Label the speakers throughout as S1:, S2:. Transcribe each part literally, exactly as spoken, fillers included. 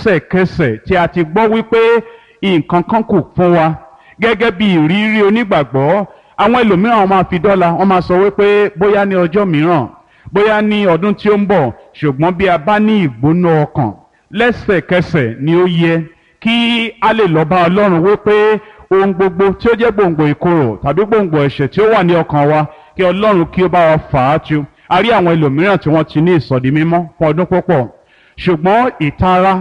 S1: lẹ́sẹ̀kẹsẹ̀ tí a ti gbọ́ wípé nǹkan kan kù fún wa gẹ́gẹ́ bí ìrírí onígbàgbọ́, àwọn ẹlòmíràn wọn máa fi dọ́là, wọ́n máa sọ wípé bóyá ní ọjọ́ mìíràn, bóyá ní ọdún tí ó ń bọ̀, ṣùgbọ́n bí a bá ní ìgbóná ọkàn lẹ́sẹ̀kẹsẹ̀ ni ó yẹ kí a lè lọ bá Ọlọ́run wípé ohun gbogbo tí ó jẹ́ gbòǹgbò ìkorò tàbí gbòǹgbò ẹ̀ṣẹ̀ tí ó wà ní ọkàn wa, kí Ọlọ́run kí ó bá wa fà á tu. A rí àwọn ẹlòmíràn tí wọ́n ti ní ìsọ̀dí mímọ́ fún ọdún púpọ̀, ṣùgbọ́n ìtara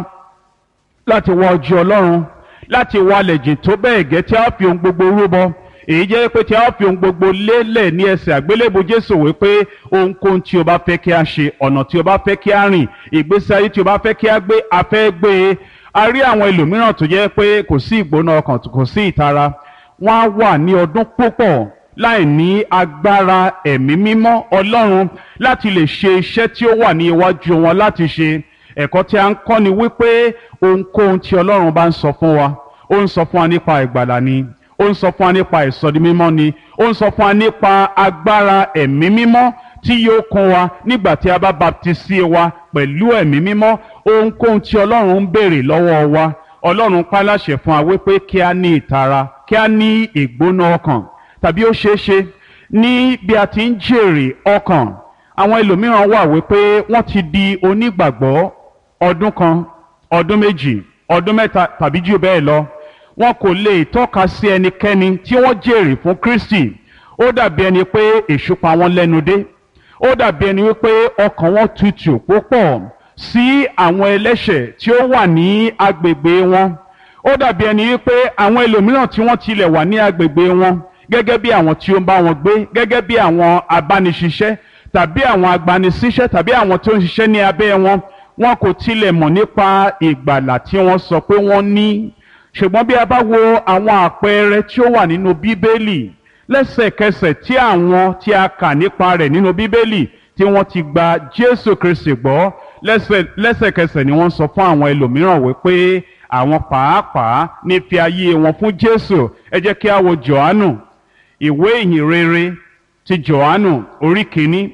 S1: láti wá ojú Ọlọ́run, láti wálẹ̀ jìn tó bẹ́ẹ̀ gẹ́ tí a fi ohun gbogbo rúbọ, èyí jẹ́ pé tí a fi ohun gbogbo lélẹ̀ ní ẹsẹ̀ àgbélébù Jésù wípé ohunkóhun tí o bá fẹ́ kí a ṣe, ọ̀nà tí o bá fẹ́ kí a rìn, ìgbésí ayé tí o bá fẹ́ kí a gbé, a fẹ́ gbé e. A rí àwọn ẹlòmíràn tó jẹ́ pé kò sí ìgbóná ọkàn, kò sí ìtara, wọ́n á wà ní ọdún púpọ̀ láì ní agbára ẹ̀mí mímọ́ Ọlọ́run láti lè ṣe iṣẹ́ tí ó wà ní iwájú wọn láti ṣe. Ẹ̀kọ́ tí a ń kọ́ ni wípé ohunkóhun tí Ọlọ́run bá ń sọ fún wa, ó ń sọ fún wa nípa ìgbàlà ni, ó ń sọ fún wa nípa ìsọdimímọ́ ni, ó ń sọ fún wa nípa agbára ẹ̀mí mímọ́ tí yóò kún wa nígbà tí a bá baptisi wa pẹ̀lú ẹ̀mí mímọ́. Ohunkóhun tí Ọlọ́run ń béèrè lọ́wọ́ wa, Ọlọ́run pa láṣẹ fún wa wípé kí a ní ìtara, kí a ní ìgbóná ọkàn, tàbí ó ṣeé ṣe ní bí a ti ń jèrè ọkàn. Àwọn ẹlòmíràn wà wípé wọ́n ti di onígbàgbọ́ ọdún kan, ọdún méjì, ọdún mẹ́ta tàbí jù bẹ́ẹ̀ lọ, wọn kò lè tọ́ka sí ẹnikẹ́ni tí wọ́n jèrè fún Kristi. Ó dàbí ẹni pé èṣù pa wọ́n lẹ́nu dé, ó dàbí ẹni wípé ọkàn wọn tutù púpọ̀ sí àwọn ẹlẹ́ṣẹ̀ tí ó wà ní agbègbè wọn. Ó dàbí ẹni wípé àwọn ẹlòmíràn tí wọ́n tilẹ̀ wà ní agbègbè wọn gẹ́gẹ́ bí àwọn tí ó ń bá wọn gbé, gẹ́gẹ́ bí àwọn abániṣiṣẹ́ tàbí àwọn agbanisíṣẹ́ tàbí àwọn tó ń ṣiṣẹ́ ní abẹ́ wọn, wọn kò tilẹ̀ mọ̀ nípa ìgbàlà tí wọ́n sọ pé wọ́n ní. Ṣùgbọ́n bí a bá wo àwọn àpẹẹrẹ tí ó wà nínú Bíbélì, lẹ́sẹ̀kẹsẹ̀ tí àwọn tí a kà nípa rẹ̀ nínú Bíbélì tí wọ́n ti gba Jésù Kristi gbọ́, lẹ́sẹ̀kẹsẹ̀ ni wọ́n sọ fún àwọn ẹlòmíràn wípé àwọn pàápàá ní fi ayé wọn fún Jésù. Ẹ jẹ́ kí a wo Jòhánù, ìwé ìhìn rere ti Jòhánù orí kìíní,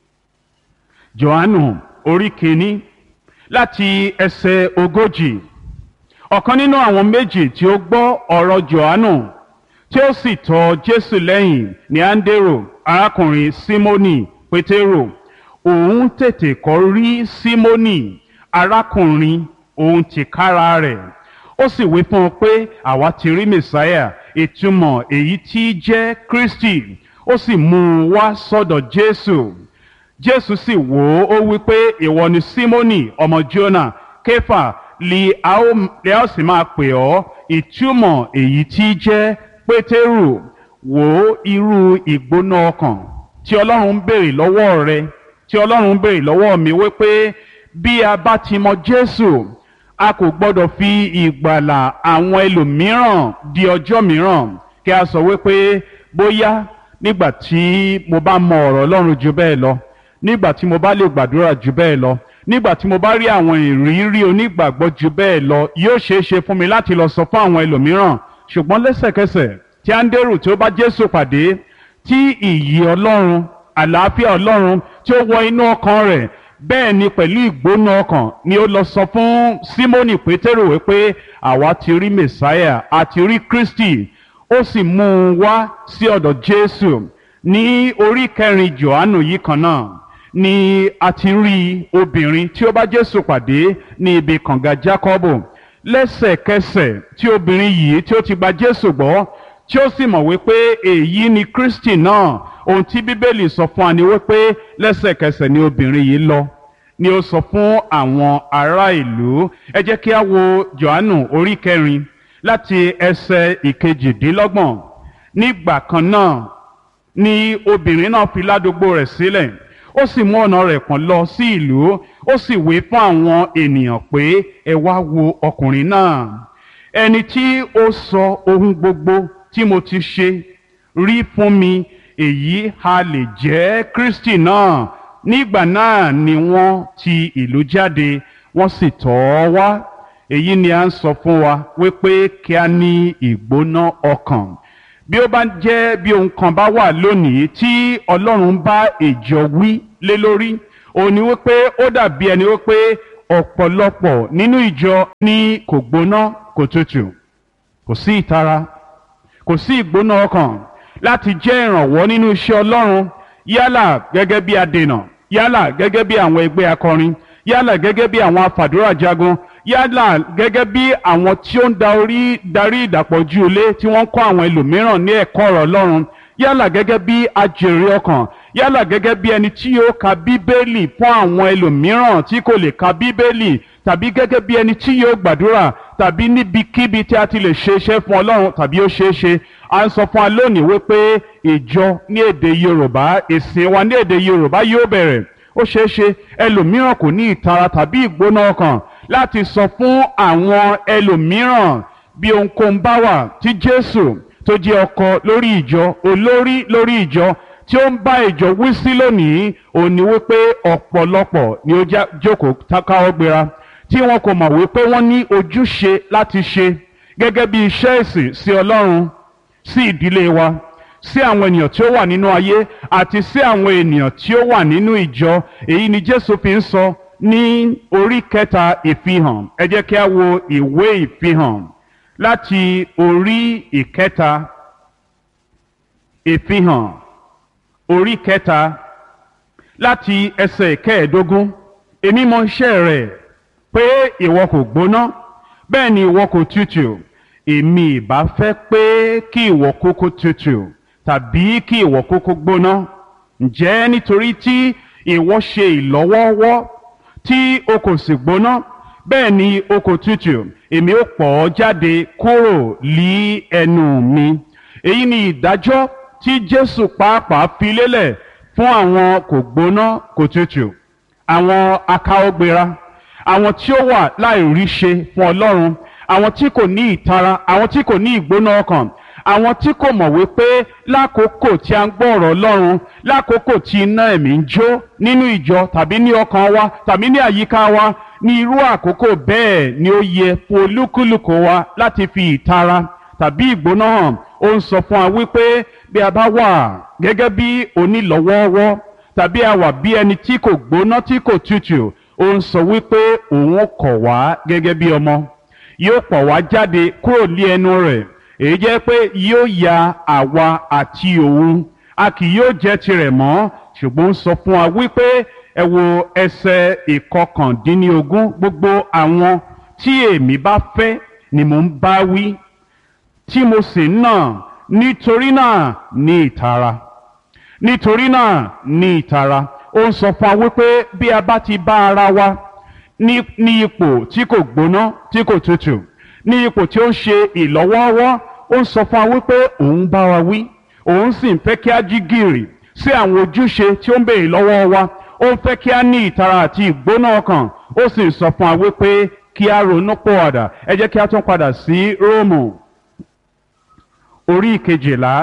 S1: Jòhánù orí kìíní láti ẹsẹ̀ ogójì. Ọ̀kan nínú àwọn méjì tí ó gbọ́ ọ̀rọ̀ Jòhánù tí ó sì tọ̀ Jésù lẹ́yìn ni Áńdérò, arákùnrin Símónì Pétérù. Òun tètè kọ́ rí Símónì arákùnrin òun tìkára rẹ̀, ó sì wí fún un pé àwa ti rí Mèsáyà, ìtumọ̀ èyí tí jẹ́ Kristi. Ó sì mú un wá sọ́dọ̀ Jésù. Jésù sì wò ó, ó wí pé ìwọ ni Símónì ọmọ Jónà, Kéfà li a ó sì máa pè ọ́, ìtumọ̀ èyí tí jẹ́ Pétérù. Wò ó irú ìgbóná ọkàn tí Ọlọ́run ń béèrè lọ́wọ́ rẹ, tí Ọlọ́run ń béèrè lọ́wọ́ mi, wípé bí a bá ti mọ Jésù, a kò gbọ́dọ̀ fi ìgbàlà àwọn ẹlòmíràn di ọjọ́ mìíràn, kí a sọ wípé bóyá nígbà tí mo bá mọ ọ̀rọ̀ Ọlọ́run jù bẹ́ẹ̀ lọ, nígbà tí mo bá lè gbàdúrà jù bẹ́ẹ̀ lọ, nígbà tí mo bá rí àwọn ìrírí onígbàgbọ́ jù bẹ́ẹ̀ lọ, yóò ṣeé ṣe fún mi láti lọ sọ fún àwọn ẹlòmíràn. Ṣùgbọ́n lẹ́sẹ̀kẹsẹ̀ tí Áńdérù tí ó bá Jésù pàdé, tí ìyè Ọlọ́run, àlàáfíà Ọlọ́run tí ó wọ inú ọkàn rẹ̀, bẹ́ẹ̀ ni pẹ̀lú ìgbóná ọkàn ni ó lọ sọ fún Símónì Pétérù wípé àwa ti rí Mèsáyà, a ti rí Kristi. Ó sì mú un wá sí ọ̀dọ̀ Jésù. Ní orí kẹrin Jòhánù yìí kan náà ni a ti rí obìnrin tí ó bá Jésù pàdé ní ibi kànga Jákọ́bù. Lẹ́sẹ̀kẹsẹ̀ tí obìnrin yìí tí ó ti gba Jésù gbọ́, tí ó sì mọ̀ wípé èyí ni Kristi náà, ohun tí Bíbélì sọ fún wa ni wípé lẹ́sẹ̀kẹsẹ̀ ni obìnrin yìí lọ, ni ó sọ fún àwọn ará ìlú. Ẹ jẹ́ kí a wo Jòhánù orí kẹrin láti ẹsẹ̀ ìkejìdínlọ́gbọ̀n. Nígbà kan náà ni obìnrin náà fi ládùúgbò rẹ̀ sílẹ̀, ó sì mú ọ̀nà rẹ̀ pọ̀n lọ sí ìlú, ó sì wí fún àwọn ènìyàn pé ẹ wá wo ọkùnrin náà, ẹni tí ó sọ ohun gbogbo tí mo ti ṣe rí fún mi. Èyí ha lè jẹ́ Kristi náà? Nígbà náà ni wọ́n ti ìlú jáde, wọ́n sì tọ̀ ọ́ wá. Èyí ni a ń sọ fún wa wípé kí a ní ìgbóná ọkàn. Bí ó bá jẹ́ bí ohun kan bá wà lónìí tí Ọlọ́run bá ìjọ wí lé lórí, òun ni wípé ó dàbí ẹni wípé ọ̀pọ̀lọpọ̀ nínú ìjọ ní kò gbóná kò tutù, kò sí ìtara, kò sí ìgbóná ọkàn láti jẹ́ ìrànwọ́ nínú iṣẹ́ Ọlọ́run, yálà gẹ́gẹ́ bí adènà, yálà gẹ́gẹ́ bí àwọn ẹgbẹ́ akọrin, yálà gẹ́gẹ́ bí àwọn afàdúrà jagun, yálà gẹ́gẹ́ bí àwọn tí ó ń da orí darí ìdàpọ̀jù ilé tí wọ́n ń kọ́ àwọn ẹlòmíràn ní ẹ̀kọ́ ọ̀rọ̀ Ọlọ́run, yálà gẹ́gẹ́ bí ajèrè ọkàn, yálà gẹ́gẹ́ bí ẹni tí yóò ka bíbélì fún àwọn ẹlòmíràn tí kò lè ka bíbélì, tàbí gẹ́gẹ́ bí ẹni tí yóò gbàdúrà, tàbí níbikíbi tí a ti lè ṣe iṣẹ́ fún Ọlọ́run tàbí ó ṣeé ṣe. À ń sọ fún wa lónìí wípé ìjọ ní èdè Yorùbá, ìsìn wa ní èdè Yorùbá yóò bẹ̀rẹ̀. Ó ṣeé ṣe ẹlòmíràn kò ní ìtara tàbí ìgbóná ọkàn láti sọ fún àwọn ẹlòmíràn bí ohunkóhun bá wà tí Jésù tó jẹ́ ọkọ lórí ìjọ, olórí lórí ìjọ, tí ó ń bá ìjọ wí sí lónìí. Ó ní wípé ọ̀pọ̀lọpọ̀ ni ó jókòó káwọ́ gbéra tí wọn kò mọ̀ wípé wọ́n ní ojúṣe láti ṣe gẹ́gẹ́ bí iṣẹ́ ìsìn sí Ọlọ́run, sí ìdílé wa, sí àwọn ènìyàn tí ó wà nínú ayé àti sí àwọn ènìyàn tí ó wà nínú ìjọ. Èyí ni Jésù fi ń sọ ní orí kẹta ìfihàn. Ẹ jẹ́ kí a wo ìwé ìfihàn láti orí ìkẹta, ìfihàn orí kẹta láti ẹsẹ̀ ìkẹẹ̀ẹ́dógún. Èmi mọ iṣẹ́ rẹ̀ pé ìwọ kò gbóná bẹ́ẹ̀ ni ìwọ kò tutù. Èmi ìbá fẹ́ pé kí ìwọ kúkú tutù tàbí kí ìwọ kúkú gbóná. Ǹjẹ́ nítorí tí ìwọ ṣe ìlọ́wọ́ọ́wọ́ tí o kò sì gbóná bẹ́ẹ̀ ni o kò tutù, èmi ó pọ̀ ọ́ jáde kúrò lí ẹnu mi. Èyí ni ìdájọ́ tí Jésù pàápàá fi lélẹ̀ fún àwọn kò gbóná kò tutù, àwọn akáwọ́gbéra, àwọn tí ó wà láìrí ṣe fún Ọlọ́run, àwọn tí kò ní ìtara, àwọn tí kò ní ìgbóná ọkàn, àwọn tí kò mọ̀ wípé lákòókò tí a ń gbọ́ ọ̀rọ̀ Ọlọ́run, lákòókò tí iná ẹ̀mí ń jó nínú ìjọ tàbí ní ọkàn wa tàbí ní àyíká wa, ní irú àkókò bẹ́ẹ̀ ni ó yẹ fún olúkúlùkù wa láti fi ìtara tàbí ìgbóná hàn. Ó ń sọ fún wa wípé bí a bá wà gẹ́gẹ́ bí onílọ́wọ́ọ́wọ́ tàbí a wà bí ẹni tí kò gbóná tí kò tutù, ó ń sọ wípé òun kọ̀ wá gẹ́gẹ́ bí ọmọ, yóò pọ̀ wá jáde kúrò ní ẹnu rẹ̀. Èyí jẹ́ pé yóò ya àwa àti òun, a kì yóò jẹ́ tirẹ̀ mọ́. Ṣùgbọ́n ó ń sọ fún wa wípé ẹ wo ẹsẹ̀ ìkọkàndínlógún, gbogbo àwọn tí èmi bá fẹ́ ni mò ń bá wí, tí mo sì ń nà. Nítorí náà ní ìtara, nítorí náà ní ìtara. Ó ń sọ fún wa wípé bí a bá ti bá ara wa ní ní ipò tí kò gbóná tí kò tutù, ní ipò tí ó ń ṣe ìlọ́wọ́ọ́wọ́, ó ń sọ fún wa wípé òun bá wa wí, òun sì ń fẹ́ kí a jí gìrì sí àwọn ojúṣe tí ó ń béèrè lọ́wọ́ wa. Ó ń fẹ́ kí a ní ìtara àti ìgbóná ọkàn, ó sì ń sọ fún wa wípé kí a ronú pọ̀wàdà. Ẹ jẹ́ kí a tún padà sí Róòmù orí kejìlá,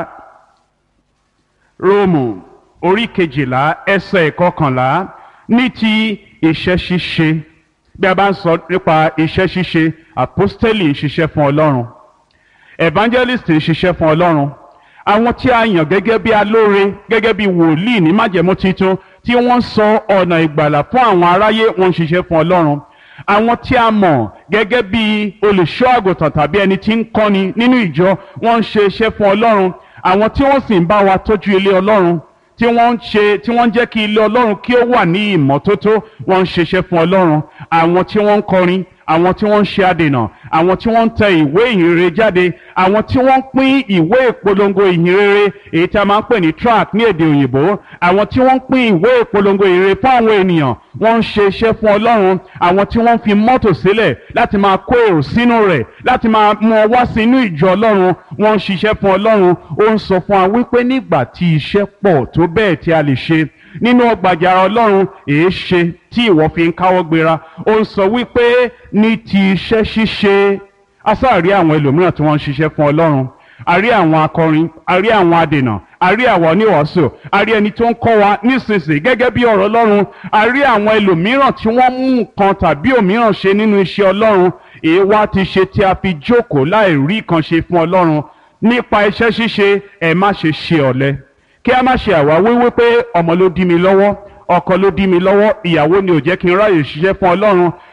S1: Róòmù orí kejìlá ẹsẹ̀ ìkọkànlá. Ní ti iṣẹ́ ṣíṣe, bí a bá ń sọ nípa iṣẹ́ ṣíṣe, àpọ́stélì ń ṣiṣẹ́ fún Ọlọ́run, evangelist ń ṣiṣẹ́ fún Ọlọ́run, àwọn tí a yàn gẹ́gẹ́ bí alóore, gẹ́gẹ́ bí wòlíì ní májẹ̀mú titun tí wọ́n sọ ọ̀nà ìgbàlà fún àwọn aráyé, wọ́n ń ṣiṣẹ́ fún Ọlọ́run. Àwọn tí a mọ̀ gẹ́gẹ́ bí olùṣọ́ àgùntàn tàbí ẹni tí ń kọ́ni nínú ìjọ, wọ́n ń ṣe iṣẹ́ fún Ọlọ́run. Àwọn tí wọ́n sì ń bá wa tọ́jú ilé Ọlọ́run, tí wọ́n ń ṣe tí wọ́n ń jẹ́ kí ilé Ọlọ́run kí ó wà ní ìmọ́tótó, wọ́n ń ṣiṣẹ́ fún Ọlọ́run. Àwọn tí wọ́n ń kọrin, àwọn tí wọ́n ń ṣe adènà, àwọn tí wọ́n ń tẹ ìwé ìhìnrere jáde, àwọn tí wọ́n ń pín ìwé ìpolongo ìhìnrere, èyí tí a máa ń pè ní tract ní èdè òyìnbó, àwọn tí wọ́n ń pín ìwé ìpolongo ìhìnrere fún àwọn ènìyàn, wọ́n ń ṣe iṣẹ́ fún Ọlọ́run. Àwọn tí wọ́n fi mọ́tò sílẹ̀ láti máa kó èrò sínú rẹ̀, láti máa mú ọ wá sínú ìjọ Ọlọ́run, wọ́n ń ṣiṣẹ́ fún Ọlọ́run. Ó ń sọ fún wa wípé nígbà tí iṣẹ́ pọ̀ tó bẹ́ẹ̀ tí a lè ṣe nínú ọgbà àjàrà Ọlọ́run, èé ṣe tí ìwọ fi ń káwọ́ gbéra. Ó ń sọ wípé ní ti iṣẹ́ ṣíṣe, a sáà rí àwọn ẹlòmíràn tí wọ́n ń ṣiṣẹ́ fún Ọlọ́run. A rí àwọn akọrin, a rí àwọn adènà, a rí àwọn oníwàásù, a rí ẹni tó ń kọ́ wa nísinsìnyí gẹ́gẹ́ bí ọ̀rọ̀ Ọlọ́run, a rí àwọn ẹlòmíràn tí wọ́n mú nǹkan tàbí òmíràn ṣe nínú iṣẹ́ Ọlọ́run. Èé wá ti ṣe tí a fi jókòó láì rí kan ṣe fún Ọlọ́run. Nípa iṣẹ́ ṣíṣe, ẹ má ṣe ṣe ọ̀lẹ, kí a má ṣe àwáwí wípé ọmọ ló dí mi lọ́wọ́, ọkọ ló dí mi lọ́wọ́, ìyàwó ni ò jẹ́ kí n ráyè ṣiṣẹ́ fún Ọlọ́run,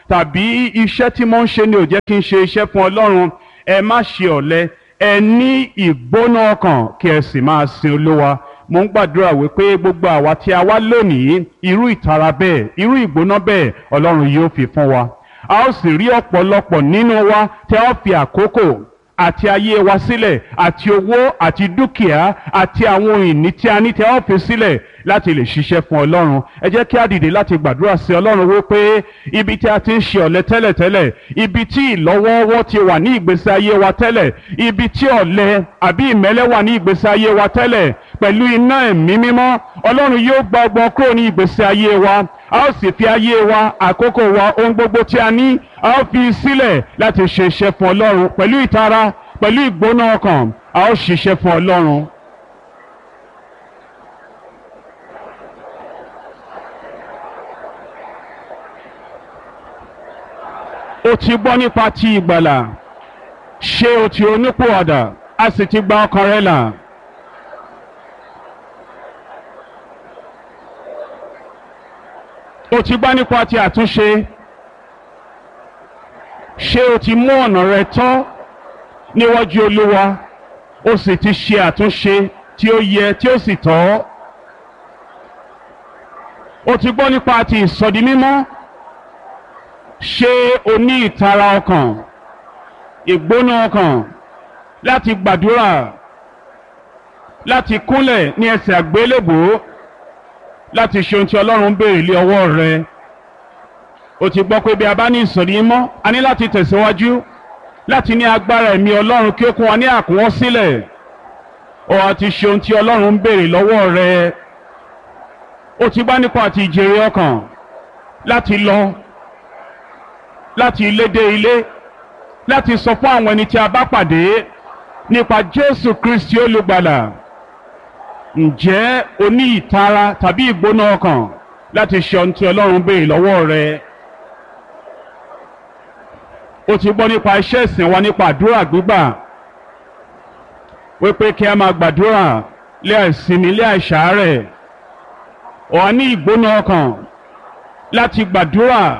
S1: tàbí iṣẹ́ tí mo ń ṣe ni ò jẹ́ kí n ṣe iṣẹ́ fún Ọlọ́run, ẹ má ṣe ọ̀lẹ, ẹ ní ìgbóná ọkàn kí ẹ sì máa sin Olúwa. Mo ń gbàdúrà wípé gbogbo àwa tí a wá lónìí, irú ìtara bẹ́ẹ̀, irú ìgbóná bẹ́ẹ̀ Ọlọ́run yóò fi fún wa. A ó sì rí ọ̀pọ̀lọpọ̀ nínú wa tí a ó fi àkókò àti ayé wa sílẹ̀, àti owó àti dúkìá àti àwọn ohun ìní tí a ní tí a ó fi sílẹ̀ láti lè ṣiṣẹ́ fún Ọlọ́run. Ẹ jẹ́ kí a dìde láti gbàdúrà sí Ọlọ́run wípé ibi tí a ti ń ṣe ọ̀lẹ tẹ́lẹ̀tẹ́lẹ̀, ibi tí ìlọ́wọ́ọ́wọ́ ti wà ní ìgbésí ayé wa tẹ́lẹ̀, ibi tí ọ̀lẹ àbí ìmẹ́lẹ́ wà ní ìgbésí ayé wa tẹ́lẹ̀, pẹ̀lú iná ẹ̀mí mímọ́ Ọlọ́run yóò gba ọgbọ́n kúrò ní ìgbésí ayé wa. A ó sì fi ayé wa, àkókò wa, ohun gbogbo tí a ní, a ó fi sílẹ̀ láti ṣe iṣẹ́ fún Ọlọ́run pẹ̀lú ìtara, pẹ̀lú ìgbóná ọkàn. A ó ṣiṣẹ́ fún Ọlọ́run. O ti gbọ́ nípa ti ìgbàlà, ṣé o ti ronúpìwàdà, a sì ti gba ọkàn rẹ là? O ti gbọ́ nípa ti àtúnṣe, ṣé o ti mú ọ̀nà rẹ tọ́ níwájú Olúwa, o sì ti ṣe àtúnṣe tí ó yẹ tí ó sì tọ́? O ti gbọ́ nípa ti ìsọdi mímọ́, ṣé o ní ìtara ọkàn, ìgbóná ọkàn láti gbàdúrà, láti kúnlẹ̀ ní ẹsẹ̀ àgbélébùú, láti ṣe ohun tí Ọlọ́run ń béèrè lé ọwọ́ rẹ? O ti gbọ́ pé bí a bá ní ìsọ̀rí mímọ́, a ní láti tẹ̀síwájú láti ní agbára ẹ̀mí Ọlọ́run kí ó kún wa ní àkúnwọ́ sílẹ̀. O àti ṣe ohun tí Ọlọ́run ń béèrè lọ́wọ́ rẹ. O ti gbọ́ nípa àti ìjèrè ọkàn, láti lọ láti ilé dé ilé, láti sọ fún àwọn ẹni tí a bá pàdé nípa Jésù Kristi olùgbàlà. Ǹjẹ́ o ní ìtara tàbí ìgbóná ọkàn láti ṣe ohun tí Ọlọ́run béèrè lọ́wọ́ rẹ? O ti gbọ́ nípa iṣẹ́ ìsìn wa nípa àdúrà gbígbà, wípé kí a máa gbàdúrà lé àìsinmi lé àìsàárẹ̀. O wà ní ìgbóná ọkàn láti gbàdúrà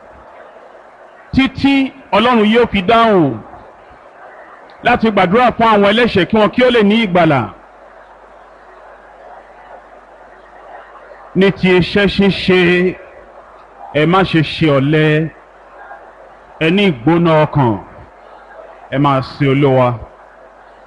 S1: títí Ọlọ́run yóò fi dáhùn, láti gbàdúrà fún àwọn ẹlẹ́ṣẹ̀ kí wọn kí ó lè ní ìgbàlà. Ní ti iṣẹ́ ṣíṣe, ẹ má ṣe ṣe ọ̀lẹ, ẹ ní ìgbóná ọkàn, ẹ máa sin Olúwa.